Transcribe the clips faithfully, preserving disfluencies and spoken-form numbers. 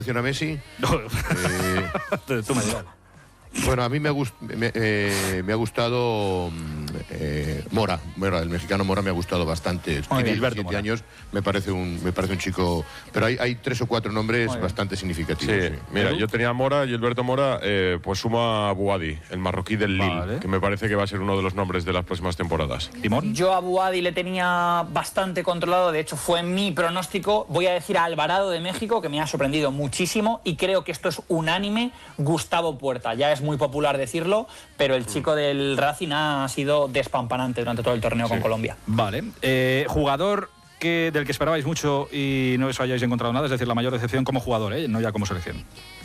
a Messi. No. Eh, Tú me dirás. Bueno, a mí me ha, gust me, eh, me ha gustado eh, Mora, Mora, el mexicano Mora me ha gustado bastante. Tiene diecisiete años, me parece un me parece un chico, pero hay, hay tres o cuatro nombres bastante significativos. Sí, sí. Mira, yo tenía a Mora y Alberto Mora, eh, pues suma a Bouhaddi, el marroquí del Lille, vale, que me parece que va a ser uno de los nombres de las próximas temporadas. ¿Timón? Yo a Bouhaddi le tenía bastante controlado, de hecho fue mi pronóstico. Voy a decir a Alvarado de México, que me ha sorprendido muchísimo, y creo que esto es unánime, Gustavo Puerta. Ya es muy popular decirlo, pero el chico del Racing ha sido despampanante durante todo el torneo sí. con Colombia. Vale. Eh, jugador que, del que esperabais mucho y no os hayáis encontrado nada, es decir, la mayor decepción como jugador, ¿eh? No ya como selección.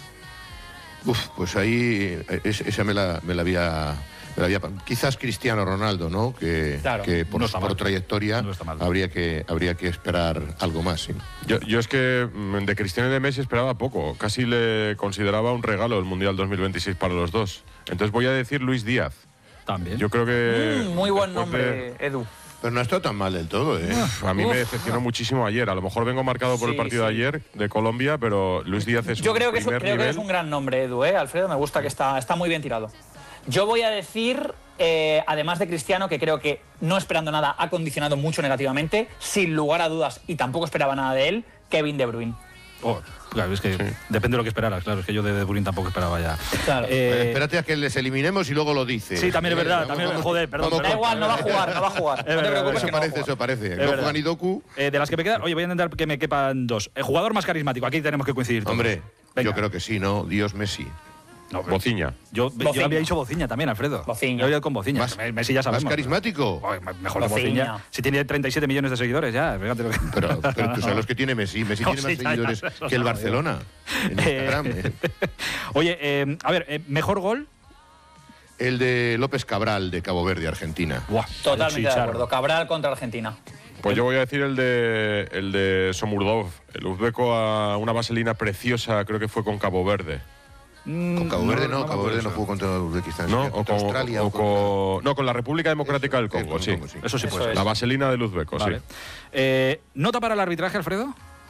Uf, pues ahí es, esa me la, me la había... me la había quizás Cristiano Ronaldo, ¿no? Que, claro, que por, no por trayectoria no habría, que, habría que esperar algo más, sí. Yo, yo es que de Cristiano y de Messi esperaba poco. Casi le consideraba un regalo el Mundial dos mil veintiséis para los dos. Entonces voy a decir Luis Díaz. También. Yo creo que... Mm, muy buen nombre, de... Edu. Pero no ha estado tan mal del todo, ¿eh? Uf, a mí Uf, me decepcionó no. muchísimo ayer. A lo mejor vengo marcado por sí, el partido sí. de ayer de Colombia, pero Luis Díaz es Yo un creo que es, primer creo nivel. que es un gran nombre, Edu, ¿eh? Alfredo, me gusta que está, está muy bien tirado. Yo voy a decir, eh, además de Cristiano, que creo que no esperando nada ha condicionado mucho negativamente, sin lugar a dudas, y tampoco esperaba nada de él, Kevin De Bruyne. Oh, claro, es que sí. depende de lo que esperaras, claro, es que yo de De Bruyne tampoco esperaba ya. Claro. Eh, Espérate a que les eliminemos y luego lo dice. Sí, también es verdad, eh, también, vamos, joder, perdón. Da igual, no va a jugar, no va a jugar. Es no te preocupes, eso que parece, no va a eso parece. Es no verdad. juega ni Doku. Eh, de las que me quedan, oye, voy a intentar que me quepan dos. El jugador más carismático, aquí tenemos que coincidir todos. Hombre, Venga. yo creo que sí, ¿no? Dios Messi. No, Bociña. Yo, yo había dicho Bociña también, Alfredo. Bociña. Yo había ido con Bociña. Más, Messi ya sabemos. ¿Más carismático? Oh, mejor que Bociña. Si tiene treinta y siete millones de seguidores ya, fíjate lo que... Pero, pero tú sabes los que tiene Messi. Messi no, tiene sí, más seguidores ya, ya, que el Barcelona en Instagram. Eh, Oye, eh, a ver, eh, ¿mejor gol? El de López Cabral, de Cabo Verde, Argentina. Buah, totalmente de acuerdo. Cabral contra Argentina. Pues yo voy a decir el de, el de Somurdov, el uzbeco a una vaselina preciosa, creo que fue con Cabo Verde. Con Cabo Verde no, no, no Cabo Verde no eso. jugó contra Uzbekistán. ¿No? Contra o con, Australia. o o contra... con, no, con la República Democrática Eso, del Congo, con sí. Congo, sí. Eso sí puede ser. La vaselina del uzbeco, vale. sí. Eh, ¿Nota para el arbitraje, Alfredo?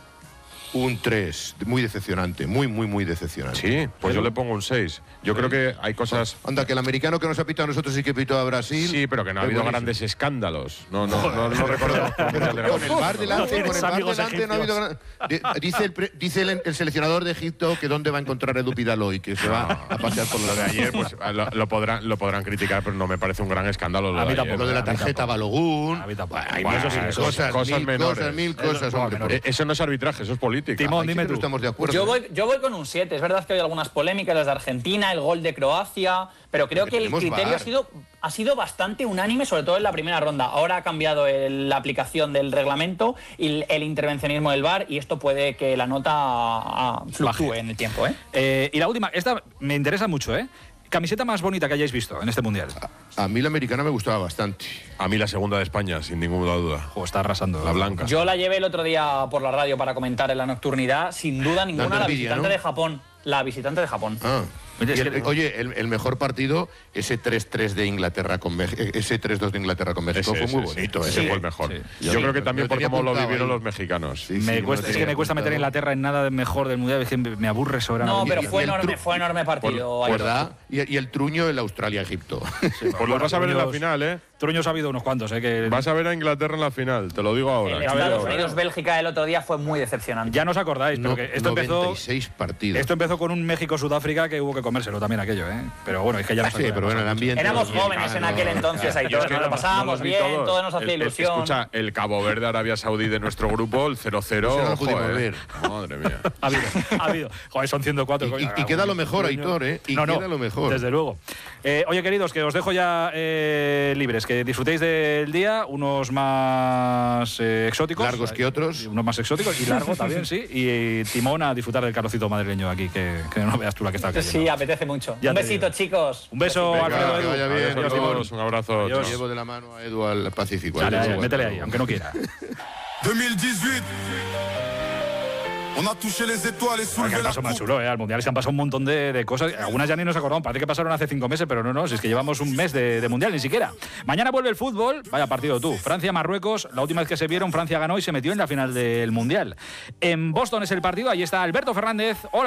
Un tres, muy decepcionante, muy, muy, muy decepcionante. Sí, pues yo le pongo un seis. Yo ¿Sí? creo que hay cosas... Anda, que el americano que nos ha pitado a nosotros sí que pitó a Brasil. Sí, pero que no ha Qué habido buenísimo. grandes escándalos. No, no, no, no recuerdo. Con el bar delante, No con el bar amigos delante no ha habido gran... de- Dice, el, pre- dice el, el seleccionador de Egipto que dónde va a encontrar Edu Pidaloy, que se va a pasear por Lo la de ayer, pues lo, lo, podrán, lo podrán criticar, pero no me parece un gran escándalo lo A de mí ayer. tampoco. Lo de la A mí tarjeta tampoco. Balogún. A mí tampoco. Hay Bueno, muchas eso, cosas, cosas mil menores. cosas, mil cosas, Eso, hombre. menores. Eh, Eso no es arbitraje, eso es política. Timón, Ahí sí dime que no tú. estamos de acuerdo. Yo voy, yo voy con un siete. Es verdad que hay algunas polémicas, las de Argentina, el gol de Croacia, pero creo Porque que el tenemos criterio V A R. ha sido, ha sido bastante unánime, sobre todo en la primera ronda. Ahora ha cambiado el- la aplicación del reglamento y el, el intervencionismo del V A R, y esto puede que la nota ah, fluctúe Baje. en el tiempo, ¿eh? Eh, y la última, esta me interesa mucho, ¿eh? Camiseta más bonita que hayáis visto en este Mundial. A mí la americana me gustaba bastante. A mí la segunda de España, sin ninguna duda. O está arrasando. La blanca. Yo la llevé el otro día por la radio para comentar en la nocturnidad. Sin duda ninguna, Dando la envidia, visitante ¿no? de Japón. La visitante de Japón. Ah. Oye, Y es el- que- oye, el, el mejor partido, ese tres tres de Inglaterra con México, ese tres dos de Inglaterra con México Ese, fue muy ese, bonito. sí, ese. ese fue el mejor. Sí. Yo Sí, creo que lo también por tenía cómo lo apuntado vivieron ahí. los mexicanos. Sí, Me sí, cuesta, no es que me tenía cuesta meter a apuntado. Inglaterra en nada mejor del Mundial, es que me aburre soberanamente. No, pero y fue el enorme, tru- fue enorme partido. Por- Ayer. ¿Verdad? Y, y el truño en Australia-Egipto. Pues lo vas a ver en la Truños- final, ¿eh? Truños ha habido unos cuantos, ¿eh? Que Vas a ver a Inglaterra en la final, te lo digo ahora. El Ya verás. Estados Unidos-Bélgica el otro día fue muy decepcionante. ya no os acordáis, pero No, que esto empezó, noventa y seis partidos. esto empezó con un México-Sudáfrica que hubo que comérselo también aquello, ¿eh? Pero bueno, es que ya no Sí, pero bueno, el ambiente... Éramos los jóvenes en aquel entonces, Yo Aitor, es que nos lo no- pasábamos no los vi bien, todos. todo nos hacía El- el- ilusión. Escucha, el Cabo Verde, Arabia Saudí de nuestro grupo, el cero cero. Ese no lo pudimos joder. ver. Madre mía. Ha habido, ha habido. Joder, son ciento cuatro. Y- coño, y- y queda lo mejor, Truño. Aitor, ¿eh? Y no, no, queda lo mejor. Desde luego. Eh, oye, queridos, que os dejo ya eh, libres, que disfrutéis del día, unos más eh, exóticos. Largos que otros. Unos más exóticos y largo también, sí. Y eh, Timón a disfrutar del calorcito madrileño aquí, que, que no veas tú la que está cayendo. Sí, apetece mucho. Ya Un te besito, digo. chicos. Un beso, Venga, Alfredo. que Edu. vaya bien. Adiós a Adiós, Timón. todos, un abrazo. Adiós. chao. Llevo de la mano a Edu al Pacífico. Dale, Adiós, dale, bueno. métele ahí, aunque no quiera. deux mille dix-huit Que han pasado más chulo, ¿eh? Al Mundial se han pasado un montón de, de cosas. Algunas ya ni nos acordamos. Parece que pasaron hace cinco meses, pero no, no. Si es que llevamos un mes de, de Mundial, ni siquiera. Mañana vuelve el fútbol. Vaya partido tú. Francia-Marruecos. La última vez que se vieron, Francia ganó y se metió en la final del Mundial. En Boston es el partido. Ahí está Alberto Fernández. Hola.